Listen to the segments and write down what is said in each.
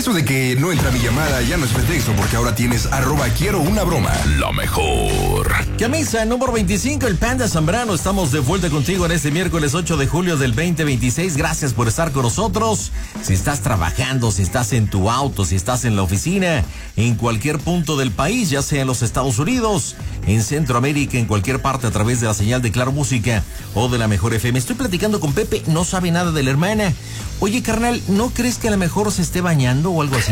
Eso de que no entra mi llamada ya no es pretexto, porque ahora tienes @quiero una broma. La mejor. Camisa número 25, el Panda Zambrano. Estamos de vuelta contigo en este miércoles 8 de julio del 2026. Gracias por estar con nosotros. Si estás trabajando, si estás en tu auto, si estás en la oficina, en cualquier punto del país, ya sea en los Estados Unidos, en Centroamérica, en cualquier parte a través de la señal de Claro Música o de la Mejor FM. Estoy platicando con Pepe, no sabe nada de la hermana. Oye, carnal, ¿no crees que a lo mejor se esté bañando o algo así?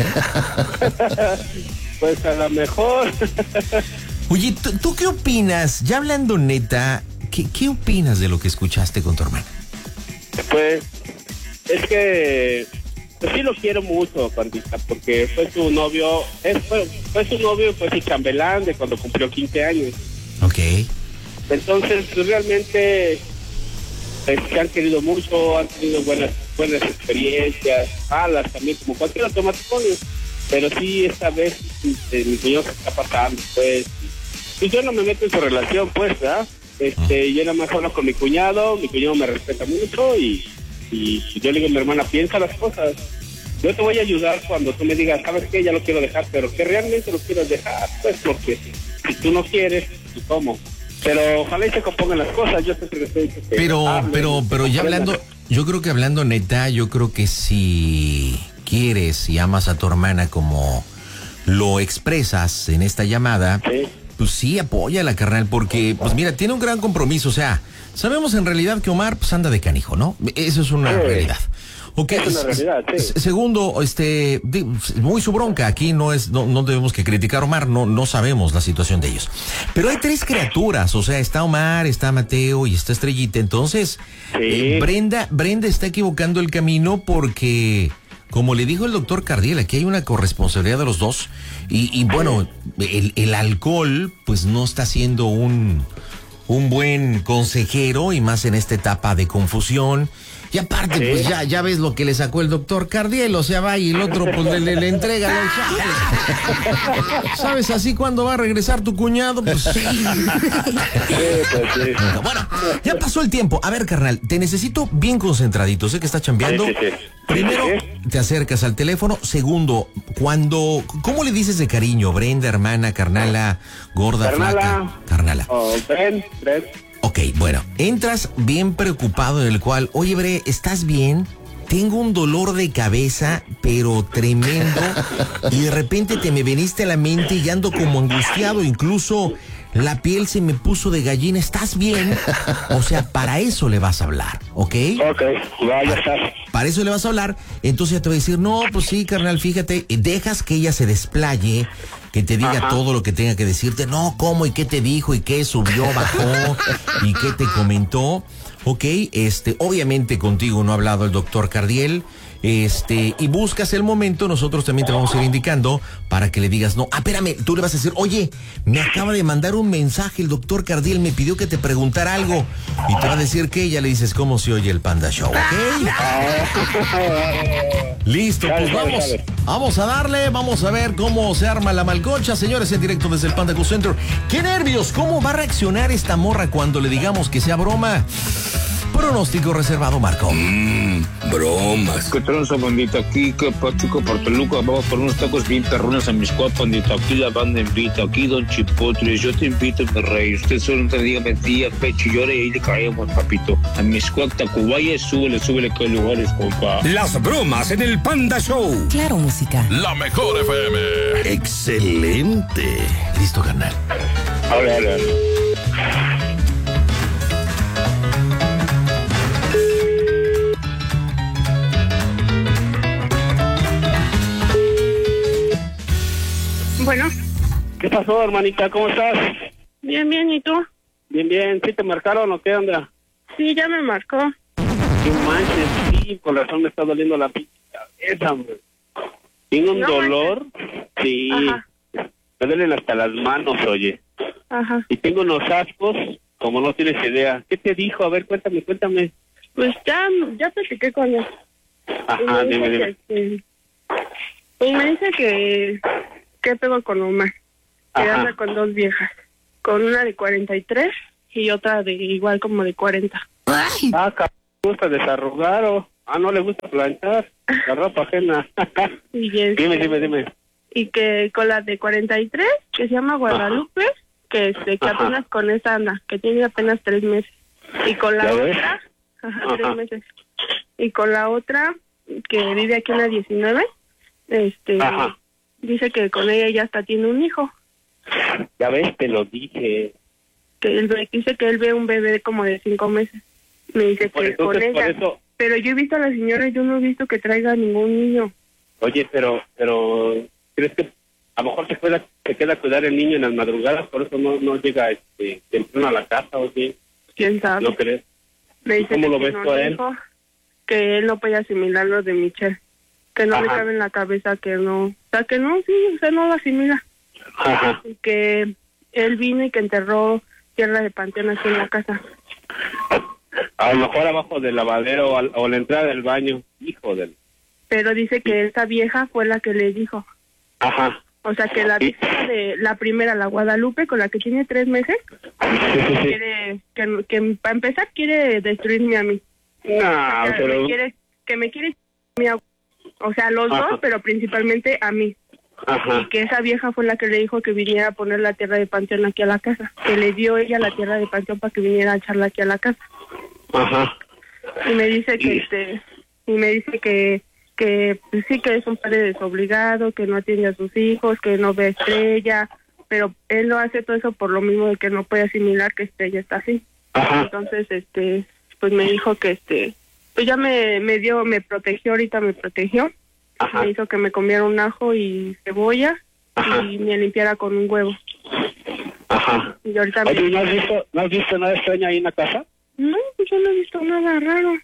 Pues a lo mejor. Oye, ¿tú qué opinas? Ya hablando neta, ¿qué opinas de lo que escuchaste con tu hermana? Pues es que pues sí lo quiero mucho, Pandita, porque fue su novio, fue su novio, fue su chambelán de cuando cumplió 15 años. Ok. Entonces, pues, realmente se han querido mucho, han tenido buenas experiencias, malas también, como cualquier otro matrimonio. Pero sí, esta vez mi cuñado se está pasando, pues. Y yo no me meto en su relación, pues, ¿verdad? Yo nada más hablo con mi cuñado me respeta mucho y yo le digo a mi hermana, piensa las cosas. Yo te voy a ayudar cuando tú me digas, ¿sabes qué? Ya lo quiero dejar, pero que realmente lo quieras dejar, pues, porque si tú no quieres, ¿y cómo? Pero ojalá y se compongan las cosas. Yo sé que pero ya hablando, yo creo que hablando neta, yo creo que si quieres y amas a tu hermana como lo expresas en esta llamada, sí, pues sí, apóyala, carnal, porque, pues mira, tiene un gran compromiso. O sea, sabemos en realidad que Omar pues anda de canijo, ¿no? Eso es una realidad. Okay. Es una realidad, sí. Segundo, muy su bronca. Aquí no debemos que criticar a Omar, no sabemos la situación de ellos. Pero hay 3 criaturas, o sea, está Omar, está Mateo y está Estrellita. Entonces, sí. Brenda está equivocando el camino porque, como le dijo el doctor Cardiel, aquí hay una corresponsabilidad de los dos. Y bueno, el alcohol, pues no está siendo un buen consejero, y más en esta etapa de confusión. Y aparte, ¿sí? Pues ya ves lo que le sacó el doctor Cardiel, o sea, va y el otro pues le entrega los chales. ¿Sabes así cuándo va a regresar tu cuñado? Pues sí. Bueno, ya pasó el tiempo. A ver, carnal, te necesito bien concentradito. Sé que estás chambeando. Sí. Primero, te acercas al teléfono. Segundo, ¿cómo le dices de cariño? Brenda, hermana, carnala, gorda, flaca. Carnala. Bren. Ok, bueno, entras bien preocupado en el cual, oye, Bre, ¿estás bien? Tengo un dolor de cabeza, pero tremendo, y de repente te me veniste a la mente y ando como angustiado, incluso la piel se me puso de gallina. ¿Estás bien? O sea, para eso le vas a hablar, ¿ok? Ok, ya está. Para eso le vas a hablar, entonces ya te va a decir, no, pues sí, carnal, fíjate, dejas que ella se desplaye, que te diga todo lo que tenga que decirte. No, ¿cómo? ¿Y qué te dijo? ¿Y qué subió, bajó? ¿Y qué te comentó? Ok, obviamente contigo no ha hablado el doctor Cardiel, y buscas el momento. Nosotros también te vamos a ir indicando para que le digas, no, espérame, tú le vas a decir, oye, me acaba de mandar un mensaje el doctor Cardiel, me pidió que te preguntara algo, y te va a decir que ella le dices, ¿cómo se oye el Panda Show? ¿Ok? Listo, pues vamos a darle, vamos a ver cómo se arma la malgocha, señores, en directo desde el Panda Go Center. ¡Qué nervios! ¿Cómo va a reaccionar esta morra cuando le digamos que sea broma? Pronóstico reservado, Marco. Bromas. ¿Qué tranza, bandita? Aquí, que Pachuca, Portoluca, vamos por unos tacos bien perrones a Miscuac, bandita. Aquí la banda invita, aquí Don Chipotle, yo te invito, mi rey. Usted solo te diga mentira, pecho, llore y ahí le caemos, papito. A Miscuac, Tacubaya, súbele que hay lugares, compa. Las bromas en el Panda Show. Claro, música. La Mejor FM. Excelente. Listo, carnal. Hola. Bueno. ¿Qué pasó, hermanita? ¿Cómo estás? Bien, ¿y tú? Bien. ¿Sí te marcaron o qué onda? Sí, ya me marcó. Qué manches, sí, con razón me está doliendo la cabeza, hombre. Tengo un dolor, manches. Sí. Ajá. Me duelen hasta las manos, oye. Ajá. Y tengo unos ascos, como no tienes idea. ¿Qué te dijo? A ver, cuéntame. Pues ya platiqué con él. Ajá, dime. Pues me dice que pego con Omar, que anda con 2 viejas, con una de 43 y otra de igual como de 40. Cabrón, ¿gusta desarrugar o? no le gusta planchar la ropa ajena. Y Dime. Y que con la de 43, que se llama Guadalupe, que apenas con esa anda, que tiene apenas 3 meses. Y con la otra, 3 meses. Y con la otra, que vive aquí en la 19, dice que con ella ya hasta tiene un hijo. Ya ves, te lo dije. Que él dice que él ve un bebé como de 5 meses. Me dice que con ella. Pero yo he visto a la señora y yo no he visto que traiga ningún niño. Oye, pero ¿crees que a lo mejor se queda a cuidar el niño en las madrugadas? Por eso no llega temprano a la casa, ¿o qué? ¿Quién sabe? ¿No crees? Me dice ¿Cómo que lo ves tú a él? Que él no puede asimilar lo de Michelle. Que no le cabe en la cabeza que no... O sea, que no, sí, o sea, no lo asimila. Ajá. Y que él vino y que enterró tierra de panteón aquí en la casa. A lo mejor abajo del lavadero o la entrada del baño. Hijo del... Pero dice que esa vieja fue la que le dijo. Ajá. O sea, que la vieja de la primera, la Guadalupe, con la que tiene 3 meses, quiere, que para empezar quiere destruirme a mí. No, pero... me quiere mi abuelo. O sea, los dos, pero principalmente a mí. Ajá. Y que esa vieja fue la que le dijo que viniera a poner la tierra de panteón aquí a la casa. Que le dio ella la tierra de panteón para que viniera a echarla aquí a la casa. Ajá. Y me dice que pues sí, que es un padre desobligado, que no atiende a sus hijos, que no ve a Estrella, pero él no hace todo eso por lo mismo de que no puede asimilar que Estrella está así. Ajá. Entonces, pues me dijo que pues ya me protegió, ahorita me protegió. Ajá. Me hizo que me comiera un ajo y cebolla. Ajá. Y me limpiara con un huevo. Ajá. Y ahorita oye, ¿no has visto nada extraño ahí en la casa? No, pues yo no he visto nada raro.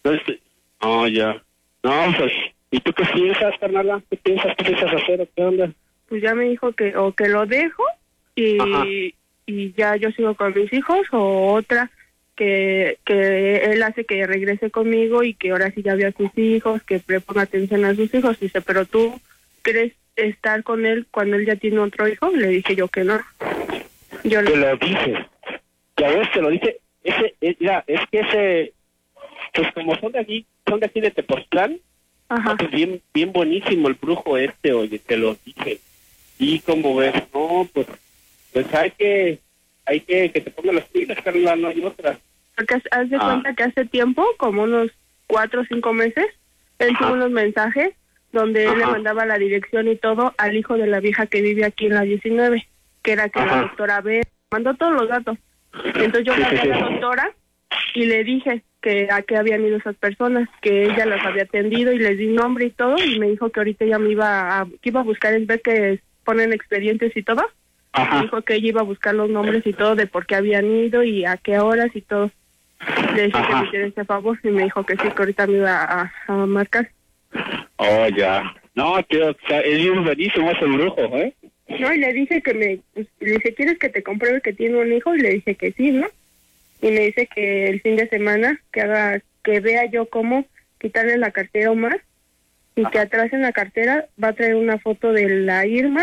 Ya. No, pues, ¿y tú qué piensas, carnala? ¿Qué piensas hacer o qué onda? Pues ya me dijo que o que lo dejo y ya yo sigo con mis hijos, o otra que él hace que regrese conmigo y que ahora sí ya vea a sus hijos, que le ponga atención a sus hijos. Dice, pero tú ¿crees estar con él cuando él ya tiene otro hijo? Le dije yo que no. Te lo dije. Ya ves, te lo dije. Mira, es que pues como son de aquí de Tepoztlán, pues bien buenísimo el brujo oye, te lo dije. Y como ves, no, pues hay que te ponga las pilas, Carla, no hay otra. Porque haz de cuenta que hace tiempo, como unos 4 o 5 meses, él tuvo unos mensajes donde él le mandaba la dirección y todo al hijo de la vieja que vive aquí en la 19, que era que la doctora B, mandó todos los datos. Entonces yo hablé a la doctora y le dije que a qué habían ido esas personas, que ella las había atendido y les di nombre y todo, y me dijo que ahorita ella me iba a buscar, en vez que ponen expedientes y todo. Me dijo que ella iba a buscar los nombres y todo de por qué habían ido y a qué horas y todo. Le dije que me hiciera ese favor y me dijo que sí, que ahorita me iba a marcar. Oh, ya. No, tío, o sea, es buenísimo ese brujo, ¿eh? No, y le dije le dije, ¿quieres que te compruebe que tiene un hijo? Y le dije que sí, ¿no? Y me dice que el fin de semana que vea yo cómo quitarle la cartera a Omar y que atrás en la cartera va a traer una foto de la Irma,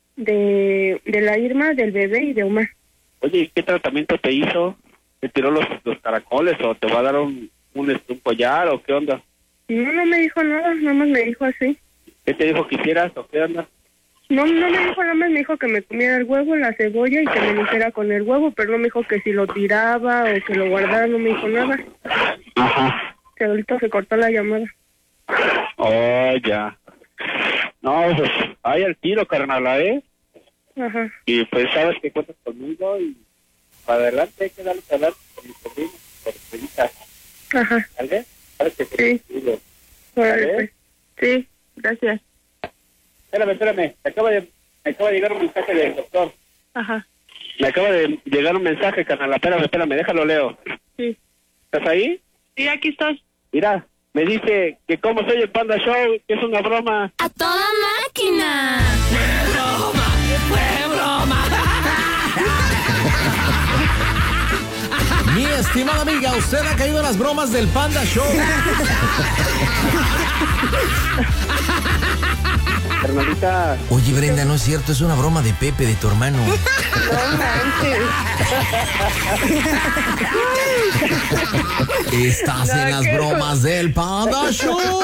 de la Irma, del bebé y de Omar. Oye, ¿qué tratamiento te hizo? ¿Te tiró los caracoles o te va a dar un collar o qué onda? No me dijo nada, nada más me dijo así. ¿Qué te dijo que hicieras o qué onda? No me dijo nada más, me dijo que me comiera el huevo, la cebolla y que me limpiara con el huevo, pero no me dijo que si lo tiraba o que lo guardara, no me dijo nada. Ajá. Que ahorita se cortó la llamada. Oh, ya. No, pues, hay al tiro, carnala, ¿eh? Ajá. Y pues sabes que cuentas conmigo y para adelante hay que darle adelante con mis sobrinos, por experiencia. Ajá. ¿Vale? ¿Sabes que sí. Órale, pues. Sí, gracias. Espérame. Me acaba de llegar un mensaje del doctor. Ajá. Me acaba de llegar un mensaje, carnal. Espérame, déjalo leo. Sí. ¿Estás ahí? Sí, aquí estoy. Mira, me dice que como soy el Panda Show, que es una broma. ¡A toda máquina! ¡Fue broma! Mi estimada amiga, usted ha caído en las bromas del Panda Show. Hermanita. Oye, Brenda, no es cierto, es una broma de Pepe, de tu hermano. No manches. Estás en las bromas del Panda Show.